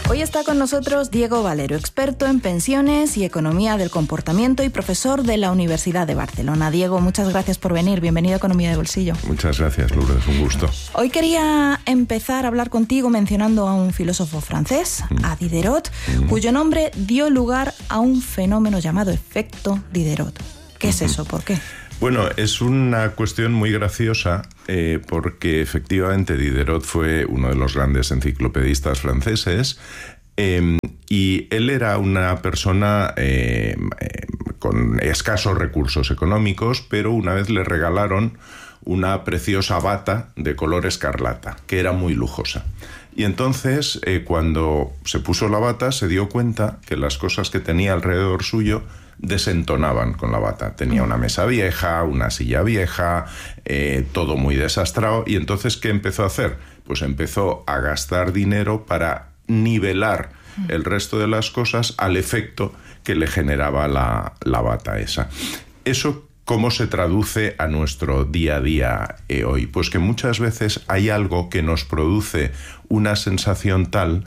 Hoy está con nosotros Diego Valero, experto en pensiones y economía del comportamiento y profesor de la Universidad de Barcelona. Diego, muchas gracias por venir. Bienvenido a Economía de Bolsillo. Muchas gracias, Lourdes. Un gusto. Hoy quería empezar a hablar contigo mencionando a un filósofo francés, a Diderot, cuyo nombre dio lugar a un fenómeno llamado efecto Diderot. ¿Qué es eso? ¿Por qué? Bueno, es una cuestión muy graciosa porque efectivamente Diderot fue uno de los grandes enciclopedistas franceses y él era una persona con escasos recursos económicos, pero una vez le regalaron una preciosa bata de color escarlata, que era muy lujosa. Y entonces, cuando se puso la bata, se dio cuenta que las cosas que tenía alrededor suyo desentonaban con la bata. Tenía una mesa vieja, una silla vieja, todo muy desastrado. Y entonces, ¿qué empezó a hacer? Pues empezó a gastar dinero para nivelar el resto de las cosas al efecto que le generaba la bata esa. Eso, ¿cómo se traduce a nuestro día a día hoy? Pues que muchas veces hay algo que nos produce una sensación tal,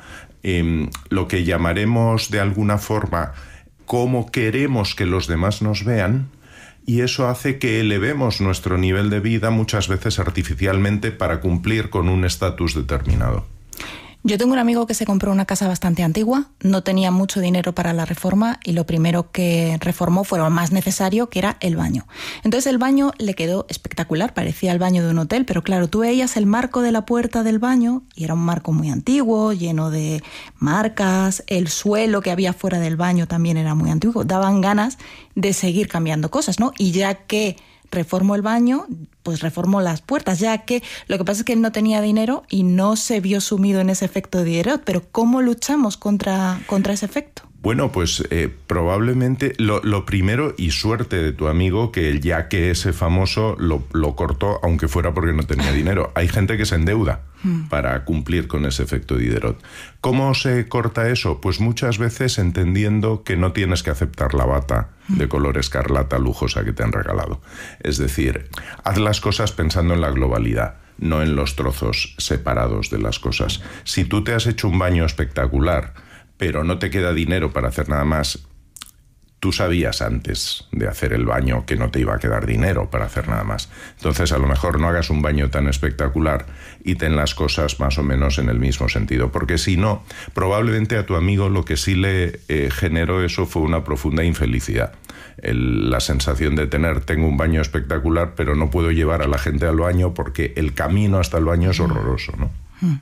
lo que llamaremos de alguna forma cómo queremos que los demás nos vean, y eso hace que elevemos nuestro nivel de vida muchas veces artificialmente para cumplir con un estatus determinado. Yo tengo un amigo que se compró una casa bastante antigua, no tenía mucho dinero para la reforma y lo primero que reformó fue lo más necesario, que era el baño. Entonces el baño le quedó espectacular, parecía el baño de un hotel, pero claro, tú veías el marco de la puerta del baño y era un marco muy antiguo, lleno de marcas, el suelo que había fuera del baño también era muy antiguo, daban ganas de seguir cambiando cosas, ¿no? Y ya que reformó el baño, pues reformó las puertas, ya que lo que pasa es que él no tenía dinero y no se vio sumido en ese efecto de Diderot. Pero ¿cómo luchamos contra ese efecto? Bueno, pues probablemente lo primero, y suerte de tu amigo, que ya que ese famoso lo cortó, aunque fuera porque no tenía dinero. Hay gente que se endeuda para cumplir con ese efecto Diderot. ¿Cómo se corta eso? Pues muchas veces entendiendo que no tienes que aceptar la bata de color escarlata lujosa que te han regalado. Es decir, haz las cosas pensando en la globalidad, no en los trozos separados de las cosas. Si tú te has hecho un baño espectacular, pero no te queda dinero para hacer nada más, tú sabías antes de hacer el baño que no te iba a quedar dinero para hacer nada más. Entonces, a lo mejor no hagas un baño tan espectacular y ten las cosas más o menos en el mismo sentido, porque si no, probablemente a tu amigo lo que sí le generó eso fue una profunda infelicidad. La sensación de tengo un baño espectacular, pero no puedo llevar a la gente al baño porque el camino hasta el baño es horroroso, ¿no?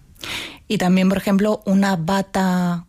Y también, por ejemplo, una bata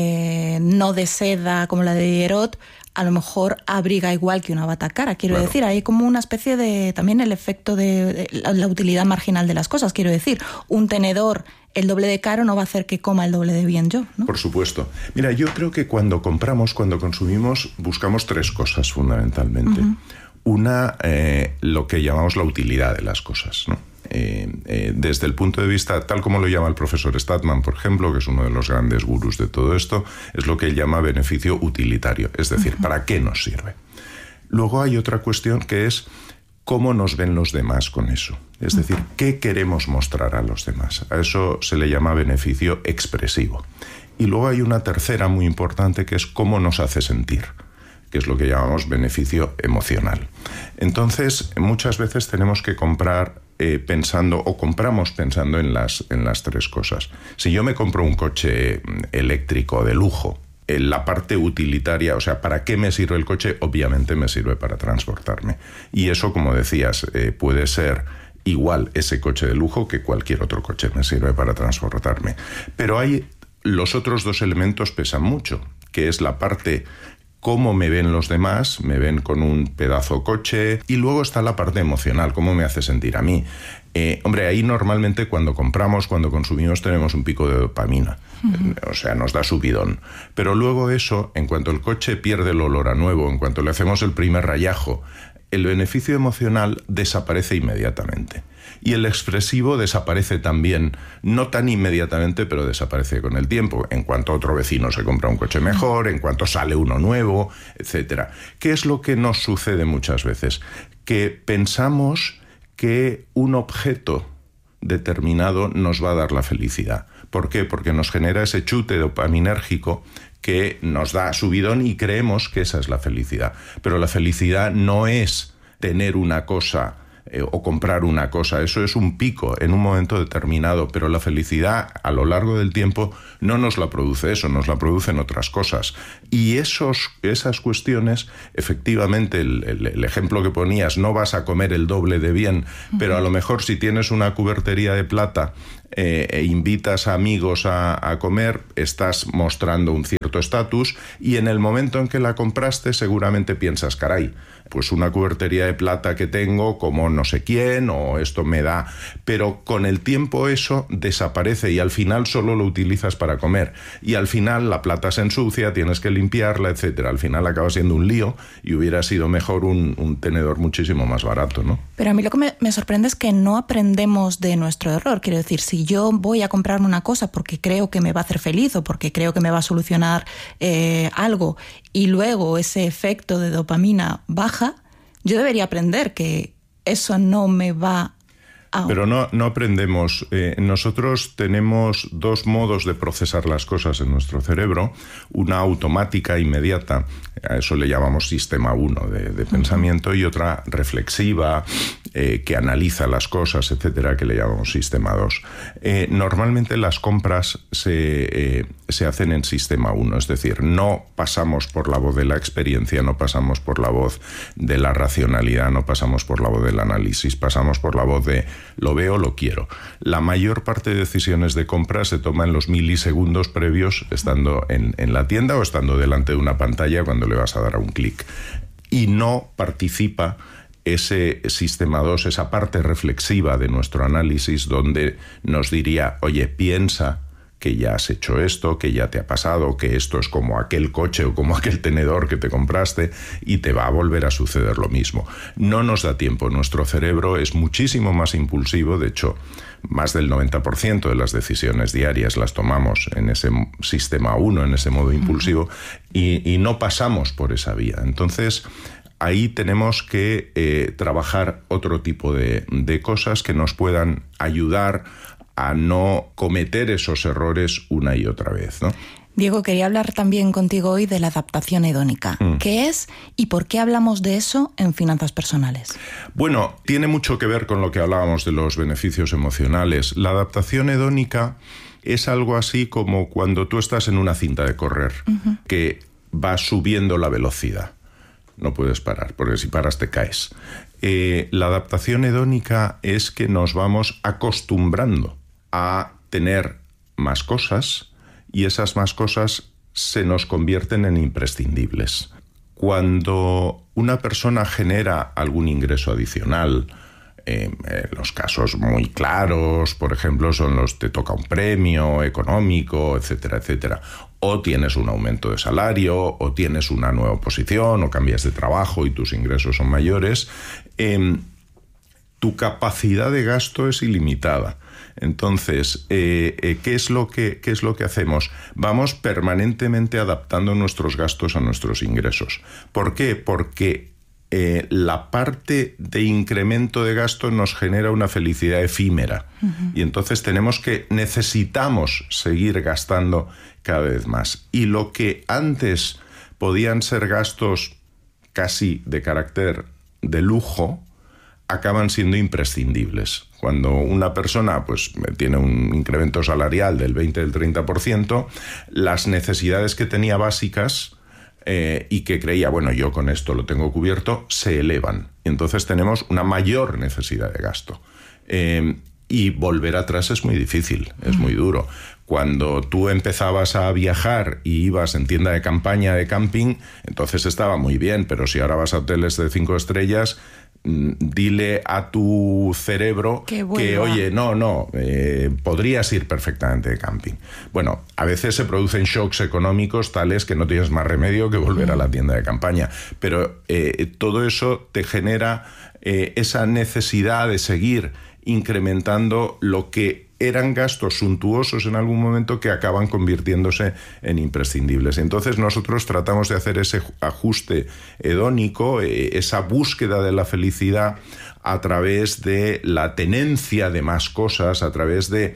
no de seda como la de Diderot, a lo mejor abriga igual que una bata cara. Quiero decir, hay como una especie de también el efecto de la utilidad marginal de las cosas. Quiero decir, un tenedor el doble de caro no va a hacer que coma el doble de bien yo, ¿no? Por supuesto. Mira, yo creo que cuando consumimos, buscamos tres cosas fundamentalmente. Una, lo que llamamos la utilidad de las cosas, ¿no? Desde el punto de vista, tal como lo llama el profesor Stadtman, por ejemplo, que es uno de los grandes gurús de todo esto, es lo que él llama beneficio utilitario, es decir, ¿para qué nos sirve? Luego hay otra cuestión que es cómo nos ven los demás con eso, es decir, ¿qué queremos mostrar a los demás? A eso se le llama beneficio expresivo. Y luego hay una tercera muy importante que es cómo nos hace sentir, que es lo que llamamos beneficio emocional. Entonces, muchas veces tenemos que compramos pensando en las tres cosas. Si yo me compro un coche eléctrico de lujo, la parte utilitaria, o sea, ¿para qué me sirve el coche? Obviamente me sirve para transportarme. Y eso, como decías, puede ser igual ese coche de lujo que cualquier otro coche, me sirve para transportarme. Pero los otros dos elementos pesan mucho, que es la parte cómo me ven los demás, me ven con un pedazo coche, y luego está la parte emocional, cómo me hace sentir a mí. Hombre, ahí normalmente cuando consumimos tenemos un pico de dopamina, o sea, nos da subidón. Pero luego eso, en cuanto el coche pierde el olor a nuevo, en cuanto le hacemos el primer rayajo, el beneficio emocional desaparece inmediatamente. Y el expresivo desaparece también, no tan inmediatamente, pero desaparece con el tiempo, en cuanto otro vecino se compra un coche mejor, en cuanto sale uno nuevo, etc. ¿Qué es lo que nos sucede muchas veces? Que pensamos que un objeto determinado nos va a dar la felicidad. ¿Por qué? Porque nos genera ese chute dopaminérgico que nos da subidón y creemos que esa es la felicidad. Pero la felicidad no es tener una cosa o comprar una cosa. Eso es un pico en un momento determinado, pero la felicidad a lo largo del tiempo no nos la produce eso, nos la producen otras cosas. Y esas cuestiones, efectivamente, el ejemplo que ponías, no vas a comer el doble de bien, pero a lo mejor si tienes una cubertería de plata e invitas a amigos a comer, estás mostrando un cierto estatus, y en el momento en que la compraste seguramente piensas, caray, pues una cubertería de plata que tengo como no sé quién, o esto me da, pero con el tiempo eso desaparece y al final solo lo utilizas para comer, y al final la plata se ensucia, tienes que limpiarla, etcétera. Al final acaba siendo un lío y hubiera sido mejor un tenedor muchísimo más barato, ¿no? Pero a mí lo que me sorprende es que no aprendemos de nuestro error. Quiero decir, si yo voy a comprarme una cosa porque creo que me va a hacer feliz o porque creo que me va a solucionar algo, y luego ese efecto de dopamina baja, yo debería aprender que eso no me va a... Pero no aprendemos. Nosotros tenemos dos modos de procesar las cosas en nuestro cerebro. Una automática, inmediata, a eso le llamamos sistema 1 de pensamiento, y otra reflexiva, que analiza las cosas, etcétera, que le llamamos sistema 2. Normalmente las compras se hacen en sistema 1, es decir, no pasamos por la voz de la experiencia, no pasamos por la voz de la racionalidad, no pasamos por la voz del análisis, pasamos por la voz de lo veo, lo quiero. La mayor parte de decisiones de compra se toman en los milisegundos previos, estando en la tienda o estando delante de una pantalla cuando le vas a dar a un clic. Y no participa ese sistema 2, esa parte reflexiva de nuestro análisis, donde nos diría, oye, piensa que ya has hecho esto, que ya te ha pasado, que esto es como aquel coche o como aquel tenedor que te compraste y te va a volver a suceder lo mismo. No nos da tiempo, nuestro cerebro es muchísimo más impulsivo, de hecho, más del 90% de las decisiones diarias las tomamos en ese sistema 1, en ese modo impulsivo, y no pasamos por esa vía. Entonces, ahí tenemos que trabajar otro tipo de cosas que nos puedan ayudar a no cometer esos errores una y otra vez, ¿no? Diego, quería hablar también contigo hoy de la adaptación hedónica. ¿Qué es y por qué hablamos de eso en Finanzas Personales? Bueno, tiene mucho que ver con lo que hablábamos de los beneficios emocionales. La adaptación hedónica es algo así como cuando tú estás en una cinta de correr, que va subiendo la velocidad. No puedes parar, porque si paras te caes. La adaptación hedónica es que nos vamos acostumbrando a tener más cosas, y esas más cosas se nos convierten en imprescindibles. Cuando una persona genera algún ingreso adicional, los casos muy claros, por ejemplo, son los te toca un premio económico, etcétera, etcétera, o tienes un aumento de salario, o tienes una nueva posición, o cambias de trabajo y tus ingresos son mayores, tu capacidad de gasto es ilimitada. Entonces, ¿qué es lo que hacemos? Vamos permanentemente adaptando nuestros gastos a nuestros ingresos. ¿Por qué? Porque la parte de incremento de gasto nos genera una felicidad efímera. Y entonces necesitamos seguir gastando cada vez más. Y lo que antes podían ser gastos casi de carácter de lujo, acaban siendo imprescindibles. Cuando una persona pues tiene un incremento salarial del 20, del 30%, las necesidades que tenía básicas y que creía, bueno, yo con esto lo tengo cubierto, se elevan. Entonces tenemos una mayor necesidad de gasto. Y volver atrás es muy difícil, es muy duro. Cuando tú empezabas a viajar y ibas en tienda de campaña, de camping, entonces estaba muy bien, pero si ahora vas a hoteles de 5 estrellas, dile a tu cerebro que oye, podrías ir perfectamente de camping. Bueno, a veces se producen shocks económicos tales que no tienes más remedio que volver a la tienda de campaña, pero todo eso te genera esa necesidad de seguir incrementando lo que eran gastos suntuosos en algún momento que acaban convirtiéndose en imprescindibles. Entonces nosotros tratamos de hacer ese ajuste hedónico, esa búsqueda de la felicidad a través de la tenencia de más cosas, a través de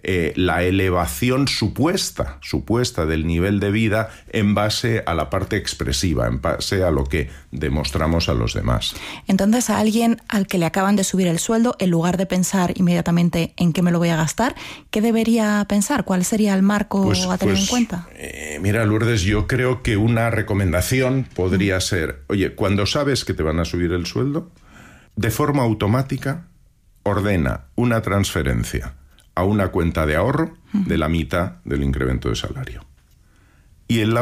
la elevación supuesta del nivel de vida en base a la parte expresiva, en base a lo que demostramos a los demás. Entonces, a alguien al que le acaban de subir el sueldo, en lugar de pensar inmediatamente en qué me lo voy a gastar, ¿qué debería pensar? ¿Cuál sería el marco a tener en cuenta? Mira, Lourdes, yo creo que una recomendación podría ser, oye, cuando sabes que te van a subir el sueldo, de forma automática, ordena una transferencia a una cuenta de ahorro de la mitad del incremento de salario. Y en la